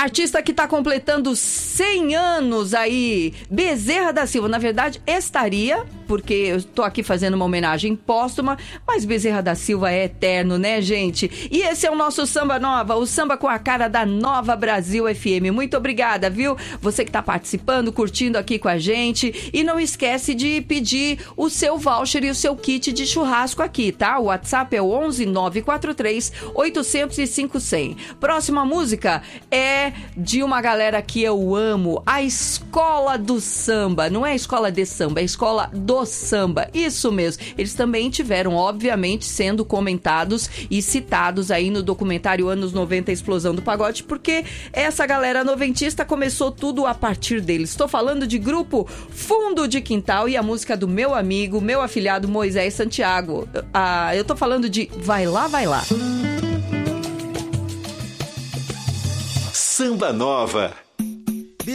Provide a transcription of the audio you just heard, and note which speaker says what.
Speaker 1: Artista que está completando 100 anos aí, Bezerra da Silva. Na verdade, estaria, porque eu estou aqui fazendo uma homenagem póstuma, mas Bezerra da Silva é eterno, né, gente? E esse é o nosso Samba Nova, o samba com a cara da Nova Brasil FM. Muito obrigada, viu? Você que está participando, curtindo aqui com a gente. E não esquece de pedir o seu voucher e o seu kit de churrasco aqui, tá? O WhatsApp é o 11 943 805 100. Próxima música é de uma galera que eu amo, a Escola do Samba. Não é a Escola de Samba, é a Escola do Samba. Isso mesmo. Eles também tiveram, obviamente, sendo comentados e citados aí no documentário Anos 90, Explosão do Pagode, porque essa galera noventista começou tudo a partir deles. Estou falando de grupo Fundo de Quintal e a música do meu amigo, meu afilhado Moisés Santiago. Eu tô falando de Vai Lá, Vai Lá.
Speaker 2: Samba Nova.